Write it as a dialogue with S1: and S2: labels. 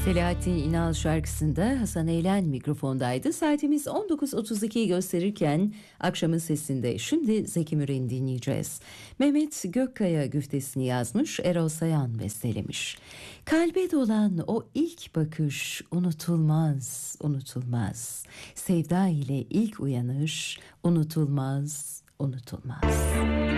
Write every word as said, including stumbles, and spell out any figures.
S1: Selahattin İnal şarkısında Hasan Eylen mikrofondaydı. Saatimiz on dokuz otuz ikiyi gösterirken akşamın sesinde şimdi Zeki Müren'i dinleyeceğiz. Mehmet Gökkaya güftesini yazmış, Erol Sayan bestelemiş. Kalbe dolan o ilk bakış unutulmaz, unutulmaz. Sevda ile ilk uyanış unutulmaz, unutulmaz.